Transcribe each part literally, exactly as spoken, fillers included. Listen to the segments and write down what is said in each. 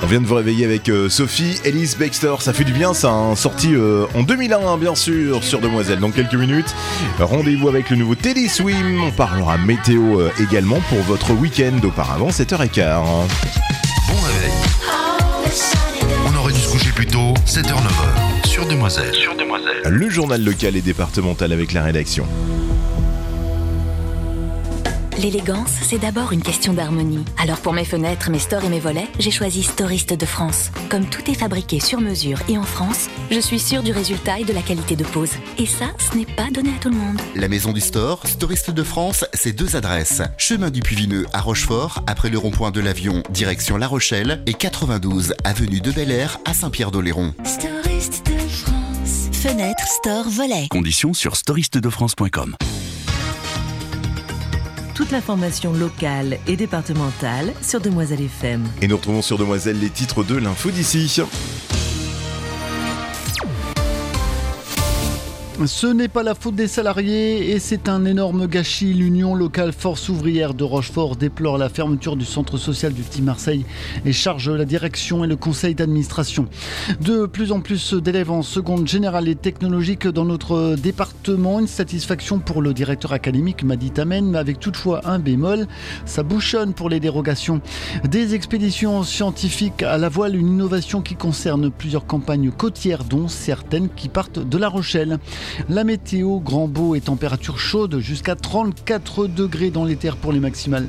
On vient de vous réveiller avec euh, Sophie Ellis Bextor, ça fait du bien, ça, hein, sorti euh, en deux mille un bien sûr sur Demoiselle. Dans quelques minutes, rendez-vous avec le nouveau Teddy Swim, on parlera météo euh, également pour votre week-end, auparavant sept heures quinze. Bon réveil. On aurait dû se coucher plus tôt, sept heures neuf heures, sur Demoiselle. Sur Demoiselle. Le journal local et départemental avec la rédaction. L'élégance, c'est d'abord une question d'harmonie. Alors pour mes fenêtres, mes stores et mes volets, j'ai choisi Storiste de France. Comme tout est fabriqué sur mesure et en France, je suis sûre du résultat et de la qualité de pose. Et ça, ce n'est pas donné à tout le monde. La maison du store, Storiste de France, c'est deux adresses. Chemin du Puy-Vineux à Rochefort, après le rond-point de l'Avion, direction La Rochelle, et quatre-vingt-douze avenue de Bel-Air à Saint-Pierre-d'Oléron. Storiste de France. Fenêtre, store, volet. Conditions sur storiste de france point com. Toute l'information locale et départementale sur Demoiselle F M. Et nous retrouvons sur Demoiselle les titres de l'info d'ici. Ce n'est pas la faute des salariés et c'est un énorme gâchis. L'Union locale Force ouvrière de Rochefort déplore la fermeture du centre social du Petit Marseille et charge la direction et le conseil d'administration. De plus en plus d'élèves en seconde générale et technologique dans notre département. Une satisfaction pour le directeur académique Madi Tamen, mais avec toutefois un bémol, ça bouchonne pour les dérogations. Des expéditions scientifiques à la voile, une innovation qui concerne plusieurs campagnes côtières, dont certaines qui partent de La Rochelle. La météo, grand beau et température chaude jusqu'à trente-quatre degrés dans les terres pour les maximales.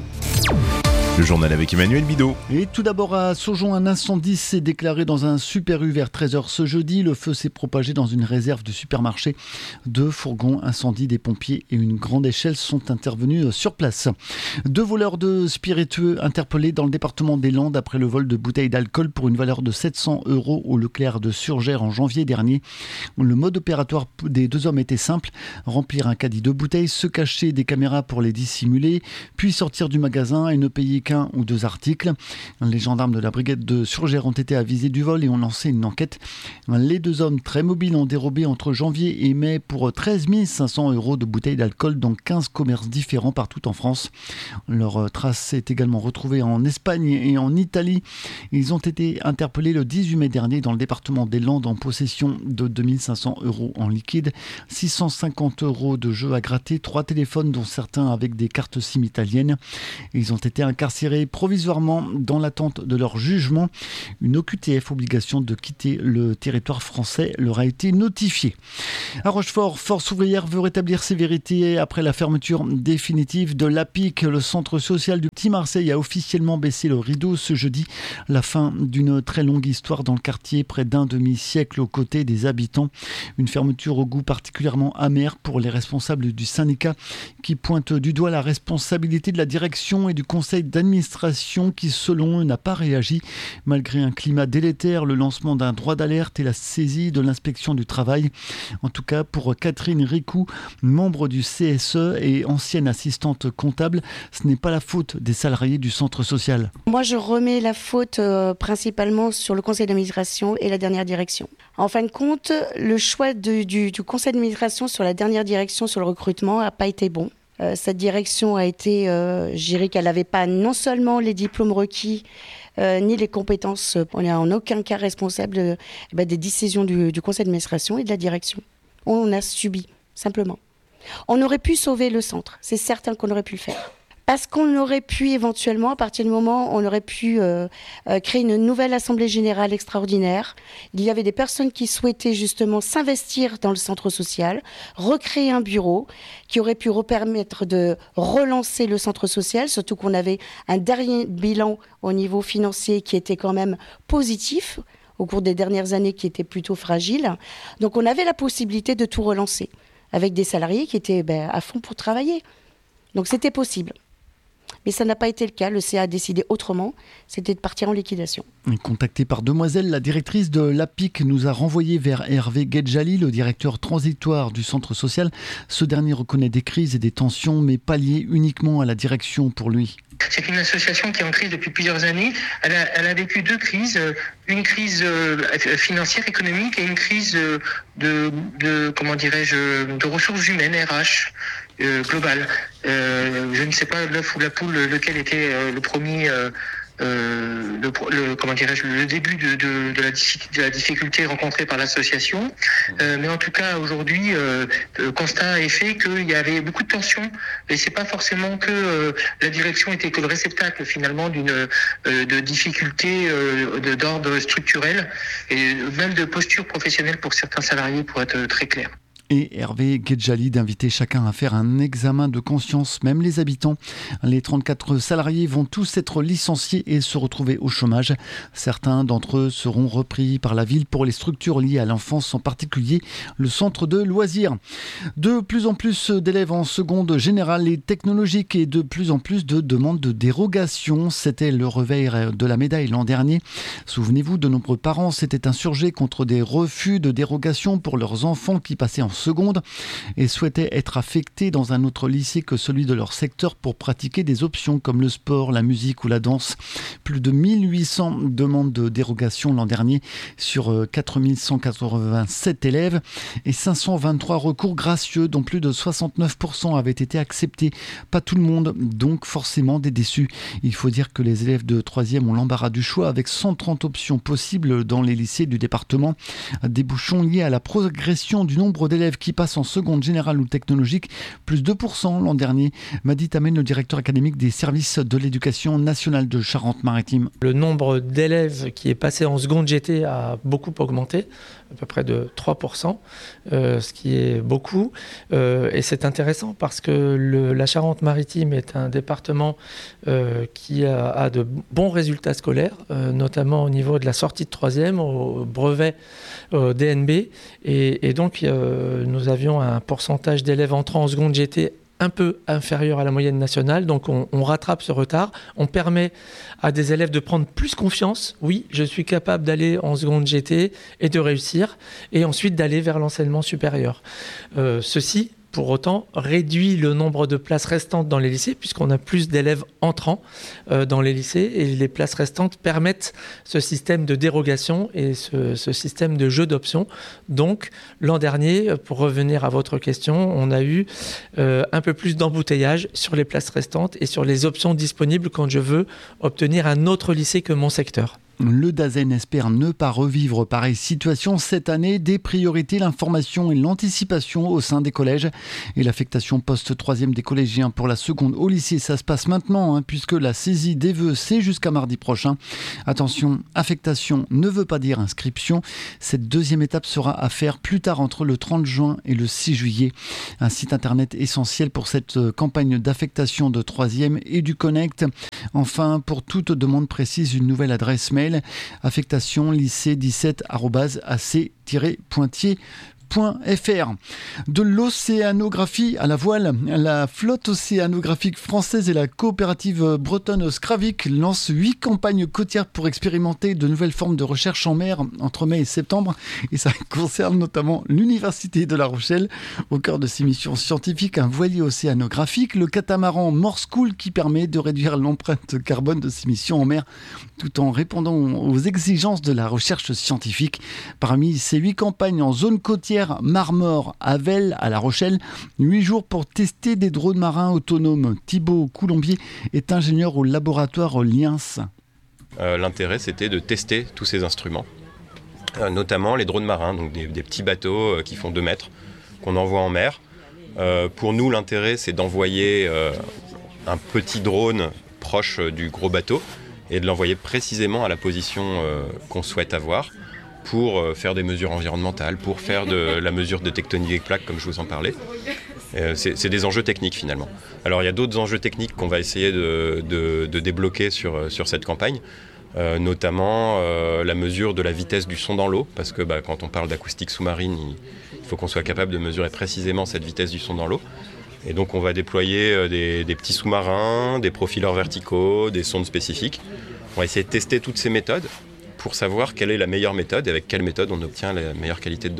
Le journal avec Emmanuel Bidot. Et tout d'abord à Saujon, un incendie s'est déclaré dans un Super U vers treize heures ce jeudi. Le feu s'est propagé dans une réserve du supermarché. Deux fourgons incendie des pompiers et une grande échelle sont intervenus sur place. Deux voleurs de spiritueux interpellés dans le département des Landes après le vol de bouteilles d'alcool pour une valeur de sept cents euros au Leclerc de Surgères en janvier dernier. Le mode opératoire des deux hommes était simple: remplir un caddie de bouteilles, se cacher des caméras pour les dissimuler, puis sortir du magasin et ne payer qu'un ou deux articles. Les gendarmes de la brigade de Surgères ont été avisés du vol et ont lancé une enquête. Les deux hommes très mobiles ont dérobé entre janvier et mai pour treize mille cinq cents euros de bouteilles d'alcool dans quinze commerces différents partout en France. Leur trace est également retrouvée en Espagne et en Italie. Ils ont été interpellés le dix-huit mai dernier dans le département des Landes en possession de deux mille cinq cents euros en liquide, six cent cinquante euros de jeux à gratter, trois téléphones dont certains avec des cartes SIM italiennes. Ils ont été incarcérés provisoirement dans l'attente de leur jugement. Une O Q T F, obligation de quitter le territoire français, leur a été notifiée. À Rochefort, Force ouvrière veut rétablir ses vérités après la fermeture définitive de l'A P I C. Le centre social du Petit Marseille a officiellement baissé le rideau ce jeudi. La fin d'une très longue histoire dans le quartier, près d'un demi-siècle aux côtés des habitants. Une fermeture au goût particulièrement amer pour les responsables du syndicat qui pointent du doigt la responsabilité de la direction et du conseil d'administration qui, selon eux, n'a pas réagi malgré un climat délétère, le lancement d'un droit d'alerte et la saisie de l'inspection du travail. En tout cas, pour Catherine Ricou, membre du C S E et ancienne assistante comptable, ce n'est pas la faute des salariés du centre social. Moi, je remets la faute euh, principalement sur le conseil d'administration et la dernière direction. En fin de compte, le choix de, du, du conseil d'administration sur la dernière direction sur le recrutement n'a pas été bon. Euh, cette direction a été, euh, je dirais qu'elle n'avait pas non seulement les diplômes requis, euh, ni les compétences. On n'est en aucun cas responsable de, eh ben, des décisions du, du conseil d'administration et de la direction. On a subi, simplement. On aurait pu sauver le centre, c'est certain qu'on aurait pu le faire. Parce qu'on aurait pu éventuellement, à partir du moment où on aurait pu euh, euh, créer une nouvelle assemblée générale extraordinaire, il y avait des personnes qui souhaitaient justement s'investir dans le centre social, recréer un bureau qui aurait pu permettre de relancer le centre social, surtout qu'on avait un dernier bilan au niveau financier qui était quand même positif au cours des dernières années, qui était plutôt fragile. Donc on avait la possibilité de tout relancer avec des salariés qui étaient ben, à fond pour travailler. Donc c'était possible. Mais ça n'a pas été le cas. Le C A a décidé autrement, c'était de partir en liquidation. Contactée par Demoiselle, la directrice de l'A P I C nous a renvoyé vers Hervé Guedjali, le directeur transitoire du centre social. Ce dernier reconnaît des crises et des tensions, mais pas liées uniquement à la direction pour lui. C'est une association qui est en crise depuis plusieurs années. Elle a, elle a vécu deux crises, une crise financière, économique, et une crise de, de comment dirais-je, de ressources humaines, R H. Euh, global. Euh, je ne sais pas l'œuf ou la poule lequel était euh, le premier euh, euh, le, le comment dirais-je le début de, de, de, la, de la difficulté rencontrée par l'association. Euh, mais en tout cas aujourd'hui, euh, le constat est fait qu'il y avait beaucoup de tensions et c'est pas forcément que euh, la direction était que le réceptacle finalement d'une euh, de difficultés euh, de, d'ordre structurel et même de posture professionnelle pour certains salariés, pour être très clair. Et Hervé Gedjali d'inviter chacun à faire un examen de conscience, même les habitants. Les trente-quatre salariés vont tous être licenciés et se retrouver au chômage. Certains d'entre eux seront repris par la ville pour les structures liées à l'enfance, en particulier le centre de loisirs. De plus en plus d'élèves en seconde générale et technologique et de plus en plus de demandes de dérogation. C'était le réveil de la médaille l'an dernier. Souvenez-vous, de nombreux parents s'étaient insurgés contre des refus de dérogation pour leurs enfants qui passaient en seconde et souhaitaient être affectés dans un autre lycée que celui de leur secteur pour pratiquer des options comme le sport, la musique ou la danse. Plus de mille huit cents demandes de dérogation l'an dernier sur quatre mille cent quatre-vingt-sept élèves et cinq cent vingt-trois recours gracieux dont plus de soixante-neuf pour cent avaient été acceptés. Pas tout le monde, donc forcément des déçus. Il faut dire que les élèves de troisième ont l'embarras du choix avec cent trente options possibles dans les lycées du département. Débouchons liés à la progression du nombre d'élèves qui passent en seconde générale ou technologique, plus deux pour cent l'an dernier. Madi Tamen, le directeur académique des services de l'éducation nationale de Charente-Maritime. Le nombre d'élèves qui est passé en seconde G T a beaucoup augmenté, à peu près de trois pour cent, euh, ce qui est beaucoup. Euh, et c'est intéressant parce que le, la Charente-Maritime est un département euh, qui a, a de bons résultats scolaires, euh, notamment au niveau de la sortie de troisième, au brevet, au D N B. Et, et donc, euh, nous avions un pourcentage d'élèves entrant en seconde G T un peu inférieur à la moyenne nationale, donc on, on rattrape ce retard. On permet à des élèves de prendre plus confiance. Oui, je suis capable d'aller en seconde G T et de réussir, et ensuite d'aller vers l'enseignement supérieur. Euh, ceci, pour autant, réduit le nombre de places restantes dans les lycées, puisqu'on a plus d'élèves entrants euh, dans les lycées, et les places restantes permettent ce système de dérogation et ce, ce système de jeu d'options. Donc, l'an dernier, pour revenir à votre question, on a eu euh, un peu plus d'embouteillage sur les places restantes et sur les options disponibles quand je veux obtenir un autre lycée que mon secteur. Le DAZEN espère ne pas revivre pareille situation cette année. Des priorités, l'information et l'anticipation au sein des collèges. Et l'affectation post-troisième des collégiens pour la seconde au lycée, ça se passe maintenant, hein, puisque la saisie des vœux, c'est jusqu'à mardi prochain. Attention, affectation ne veut pas dire inscription. Cette deuxième étape sera à faire plus tard entre le trente juin et le six juillet. Un site internet essentiel pour cette campagne d'affectation de troisième et du Connect. Enfin, pour toute demande précise, une nouvelle adresse mail. Affectation lycée dix-sept arobase a c tiret poitiers point f r. De l'océanographie à la voile, la flotte océanographique française et la coopérative bretonne Skravik lancent huit campagnes côtières pour expérimenter de nouvelles formes de recherche en mer entre mai et septembre. Et ça concerne notamment l'Université de La Rochelle. Au cœur de ces missions scientifiques, un voilier océanographique, le catamaran Morse Cool, qui permet de réduire l'empreinte carbone de ces missions en mer tout en répondant aux exigences de la recherche scientifique. Parmi ces huit campagnes en zone côtière, Marmore, Avel, à La Rochelle, huit jours pour tester des drones marins autonomes. Thibaut Coulombier est ingénieur au laboratoire Liens. Euh, l'intérêt, c'était de tester tous ces instruments, euh, notamment les drones marins, donc des, des petits bateaux euh, qui font deux mètres, qu'on envoie en mer. Euh, pour nous, l'intérêt, c'est d'envoyer euh, un petit drone proche euh, du gros bateau et de l'envoyer précisément à la position euh, qu'on souhaite avoir, pour faire des mesures environnementales, pour faire de la mesure de tectonique des plaques, comme je vous en parlais. Euh, c'est, c'est des enjeux techniques, finalement. Alors, il y a d'autres enjeux techniques qu'on va essayer de, de, de débloquer sur, sur cette campagne, euh, notamment euh, la mesure de la vitesse du son dans l'eau, parce que bah, quand on parle d'acoustique sous-marine, il, il faut qu'on soit capable de mesurer précisément cette vitesse du son dans l'eau. Et donc, on va déployer euh, des, des petits sous-marins, des profileurs verticaux, des sondes spécifiques. On va essayer de tester toutes ces méthodes pour savoir quelle est la meilleure méthode et avec quelle méthode on obtient la meilleure qualité de données.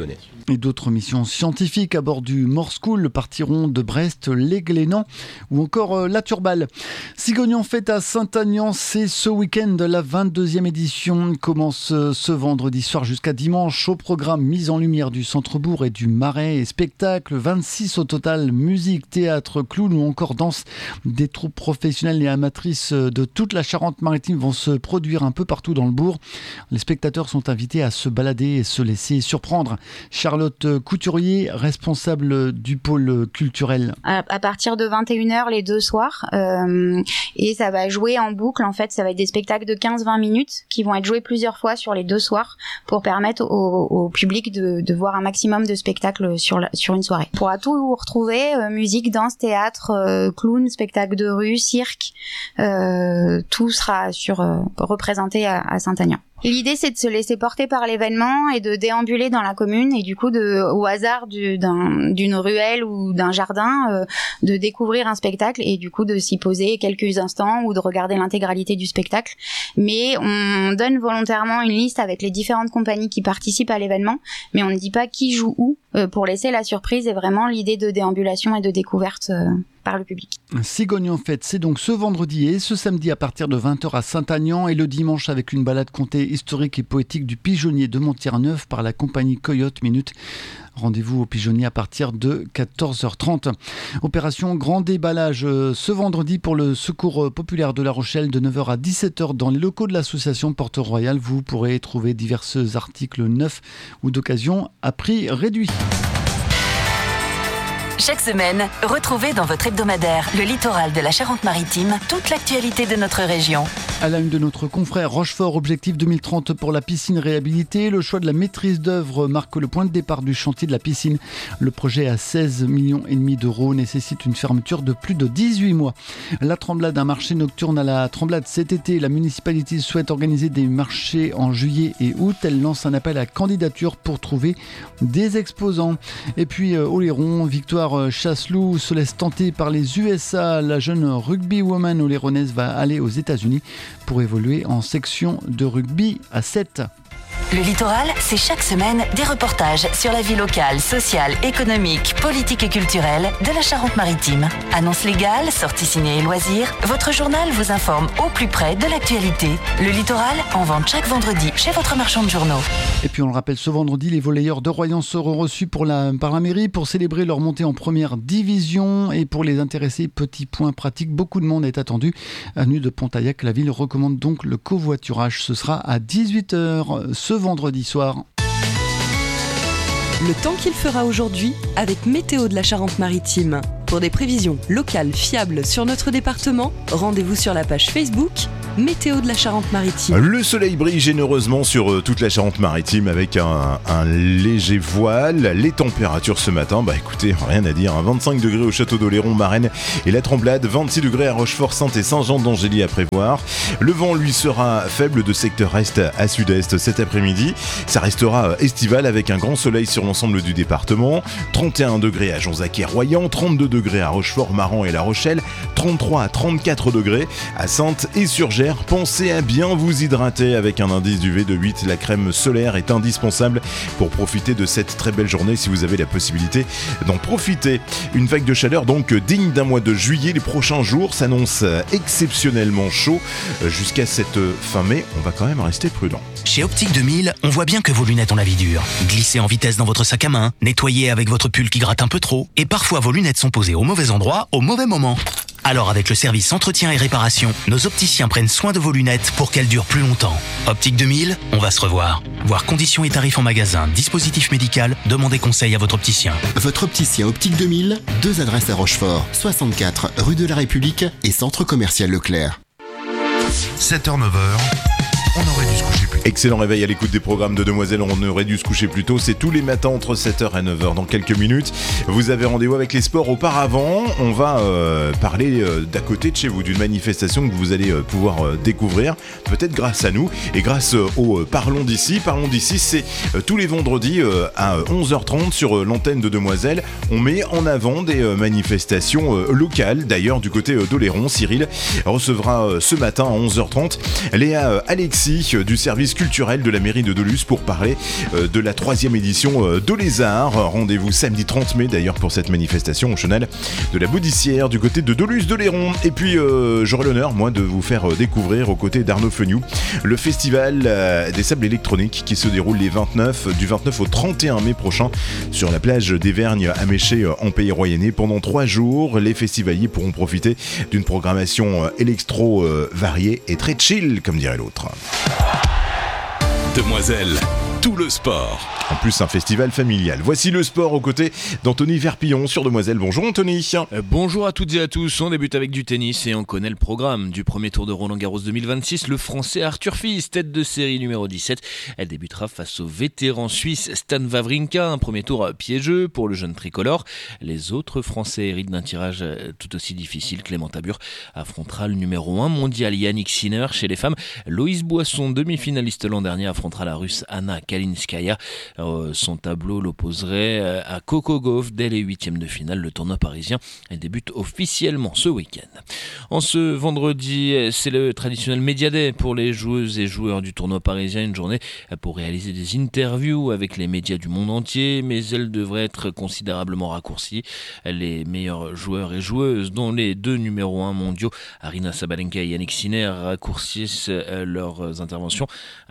Et d'autres missions scientifiques à bord du Morse School partiront de Brest, les Glénans ou encore euh, la Turballe. Cigogne en fête à Saint-Agnans, c'est ce week-end. La vingt-deuxième édition commence euh, ce vendredi soir jusqu'à dimanche. Au programme mise en lumière du centre-bourg et du Marais et spectacle. vingt-six au total, musique, théâtre, clown ou encore danse. Des troupes professionnelles et amatrices de toute la Charente-Maritime vont se produire un peu partout dans le bourg. Les spectateurs sont invités à se balader et se laisser surprendre. Charlotte Couturier, responsable du pôle culturel. À, à partir de vingt et une heures les deux soirs, euh, et ça va jouer en boucle. En fait, ça va être des spectacles de quinze à vingt minutes qui vont être joués plusieurs fois sur les deux soirs pour permettre au, au public de, de voir un maximum de spectacles sur, la, sur une soirée. On pourra tout retrouver, euh, musique, danse, théâtre, euh, clown, spectacle de rue, cirque, euh, tout sera sur, euh, représenté à, à Saint-Agnans. L'idée, c'est de se laisser porter par l'événement et de déambuler dans la commune et du coup, de, au hasard du, d'un, d'une ruelle ou d'un jardin, euh, de découvrir un spectacle et du coup de s'y poser quelques instants ou de regarder l'intégralité du spectacle. Mais on donne volontairement une liste avec les différentes compagnies qui participent à l'événement, mais on ne dit pas qui joue où euh, pour laisser la surprise et vraiment l'idée de déambulation et de découverte euh, par le public. Cigogne en fête, c'est donc ce vendredi et ce samedi à partir de vingt heures à Saint-Agnans et le dimanche avec une balade contée historique et poétique du Pigeonnier de Montier-Neuf par la compagnie Coyote Minute. Rendez-vous au Pigeonnier à partir de quatorze heures trente. Opération Grand Déballage ce vendredi pour le Secours populaire de La Rochelle de neuf heures à dix-sept heures dans les locaux de l'association Porte-Royale. Vous pourrez trouver divers articles neufs ou d'occasion à prix réduit. Chaque semaine, retrouvez dans votre hebdomadaire Le Littoral de la Charente-Maritime toute l'actualité de notre région. À la une de notre confrère Rochefort, objectif deux mille trente pour la piscine réhabilitée. Le choix de la maîtrise d'œuvre marque le point de départ du chantier de la piscine. Le projet à seize millions et demi d'euros nécessite une fermeture de plus de dix-huit mois. La Tremblade, un marché nocturne à la Tremblade cet été. La municipalité souhaite organiser des marchés en juillet et août. Elle lance un appel à candidature pour trouver des exposants. Et puis euh, Oléron, victoire Chasseloup se laisse tenter par les U S A. La jeune rugbywoman oléronaise va aller aux États-Unis pour évoluer en section de rugby à sept. Le Littoral, c'est chaque semaine des reportages sur la vie locale, sociale, économique, politique et culturelle de la Charente-Maritime. Annonces légales, sorties ciné et loisirs, votre journal vous informe au plus près de l'actualité. Le Littoral, en vente chaque vendredi chez votre marchand de journaux. Et puis on le rappelle, ce vendredi, les volleyeurs de Royan seront reçus pour la, par la mairie pour célébrer leur montée en première division. Et pour les intéressés, petit point pratique, beaucoup de monde est attendu. Avenue de Pontaillac, la ville recommande donc le covoiturage. Ce sera à dix-huit heures ce vendredi soir. Le temps qu'il fera aujourd'hui avec Météo de la Charente-Maritime. Pour des prévisions locales fiables sur notre département, rendez-vous sur la page Facebook Météo de la Charente-Maritime. Le soleil brille généreusement sur toute la Charente-Maritime avec un, un léger voile. Les températures ce matin, bah écoutez, rien à dire, hein, vingt-cinq degrés au château d'Oléron, Marennes et la Tremblade, vingt-six degrés à Rochefort, Sainte et Saint-Jean-d'Angély à prévoir. Le vent, lui, sera faible de secteur est à sud-est cet après-midi. Ça restera estival avec un grand soleil sur l'ensemble du département. trente et un degrés à Jonzac et Royan, trente-deux degrés à Rochefort, Maran et La Rochelle, trente-trois à trente-quatre degrés à Sainte et sur Gers. Pensez à bien vous hydrater avec un indice d'U V de huit. La crème solaire est indispensable pour profiter de cette très belle journée si vous avez la possibilité d'en profiter. Une vague de chaleur donc digne d'un mois de juillet. Les prochains jours s'annoncent exceptionnellement chauds. Jusqu'à cette fin mai, on va quand même rester prudent. Chez Optique deux mille, on voit bien que vos lunettes ont la vie dure. Glissez en vitesse dans votre sac à main, nettoyez avec votre pull qui gratte un peu trop, et parfois vos lunettes sont posées au mauvais endroit, au mauvais moment. Alors avec le service entretien et réparation, nos opticiens prennent soin de vos lunettes pour qu'elles durent plus longtemps. Optique deux mille, on va se revoir. Voir conditions et tarifs en magasin, dispositif médical, demandez conseil à votre opticien. Votre opticien Optique deux mille, deux adresses à Rochefort, soixante-quatre rue de la République et centre commercial Leclerc. sept heures neuf heures. On aurait dû se coucher plus tôt. Excellent réveil à l'écoute des programmes de Demoiselles, on aurait dû se coucher plus tôt. C'est tous les matins entre sept heures et neuf heures. Dans quelques minutes, vous avez rendez-vous avec les sports. Auparavant, on va euh, parler euh, d'à côté de chez vous, d'une manifestation que vous allez euh, pouvoir euh, découvrir, peut-être grâce à nous et grâce euh, au euh, Parlons d'ici. Parlons d'ici, c'est euh, tous les vendredis euh, à onze heures trente sur euh, l'antenne de Demoiselles. On met en avant des euh, manifestations euh, locales. D'ailleurs, du côté euh, d'Oléron, Cyril recevra euh, ce matin à onze heures trente Léa euh, Alexis du service culturel de la mairie de Doluce pour parler euh, de la troisième édition euh, de Lézard. Rendez-vous samedi trente mai d'ailleurs pour cette manifestation au chenal de la Baudissière du côté de Doluce-de-Léron. Et puis euh, j'aurai l'honneur moi de vous faire euh, découvrir aux côtés d'Arnaud Feniou le festival euh, des sables électroniques qui se déroule les vingt-neuf, du vingt-neuf au trente et un mai prochain sur la plage d'Évergne à Méché euh, en Pays Royennais. Pendant trois jours, les festivaliers pourront profiter d'une programmation euh, électro euh, variée et très chill comme dirait l'autre. Demoiselle, tout le sport. En plus, un festival familial. Voici le sport aux côtés d'Anthony Verpillon sur Demoiselle. Bonjour Anthony. Euh, bonjour à toutes et à tous. On débute avec du tennis et on connaît le programme du premier tour de Roland-Garros deux mille vingt-six. Le Français Arthur Fils, tête de série numéro dix-sept. Elle débutera face au vétéran suisse Stan Wawrinka. Un premier tour piégeux pour le jeune tricolore. Les autres Français héritent d'un tirage tout aussi difficile. Clément Tabur affrontera le numéro un mondial Yannick Sinner. Chez les femmes, Loïse Boisson, demi-finaliste l'an dernier, affrontera la Russe Anna Kalinskaya. Euh, son tableau l'opposerait à Coco Gauff dès les huitièmes de finale. Le tournoi parisien débute officiellement ce week-end. En ce vendredi, c'est le traditionnel Media Day pour les joueuses et joueurs du tournoi parisien. Une journée pour réaliser des interviews avec les médias du monde entier, mais elle devrait être considérablement raccourcie. Les meilleurs joueurs et joueuses, dont les deux numéros un mondiaux, Aryna Sabalenka et Yannick Sinner, raccourcissent leurs interventions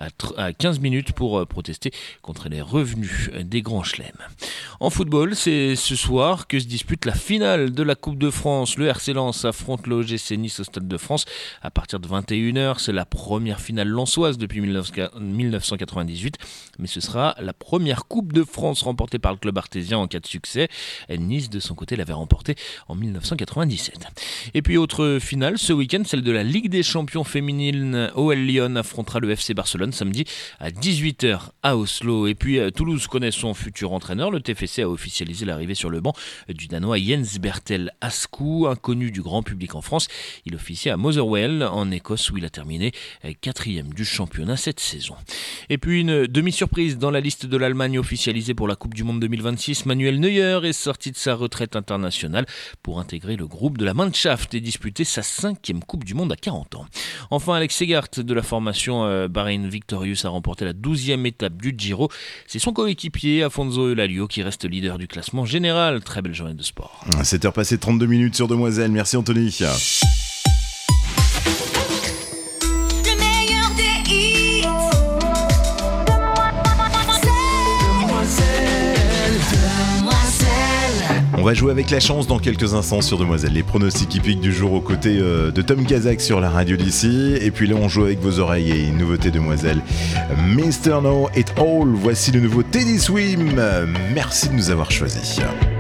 à quinze minutes pour protester contre les revenus des grands chelems. En football, c'est ce soir que se dispute la finale de la Coupe de France. Le R C Lens affronte l'O G C Nice au Stade de France à partir de vingt et une heures. C'est la première finale lensoise depuis dix-neuf cent quatre-vingt-dix-huit, mais ce sera la première Coupe de France remportée par le club artésien en cas de succès. Nice, de son côté, l'avait remportée en dix-neuf cent quatre-vingt-dix-sept. Et puis autre finale ce week-end, celle de la Ligue des champions féminines. O L Lyon affrontera le F C Barcelone samedi à dix-huit heures à Oslo. Et puis Toulouse connaît son futur entraîneur. Le T F C a officialisé l'arrivée sur le banc du Danois Jens Bertel Askou, inconnu du grand public en France. Il officie à Motherwell en Écosse où il a terminé quatrième du championnat cette saison. Et puis une demi-surprise dans la liste de l'Allemagne officialisée pour la Coupe du Monde deux mille vingt-six. Manuel Neuer est sorti de sa retraite internationale pour intégrer le groupe de la Mannschaft et disputer sa cinquième Coupe du Monde à quarante ans. Enfin, Alex Segart de la formation euh, Bahrain Victorious a remporté la douzième étape du Giro. C'est son coéquipier Afonso Eulalio qui reste leader du classement général. Très belle journée de sport. sept heures passées trente-deux minutes sur Demoiselle. Merci Anthony. On va jouer avec la chance dans quelques instants sur Demoiselle. Les pronostics hippiques du jour aux côtés euh, de Tom Kazak sur la radio d'ici. Et puis là, on joue avec vos oreilles et une nouveauté Demoiselle. mister Know It All. Voici le nouveau Teddy Swim. Merci de nous avoir choisis.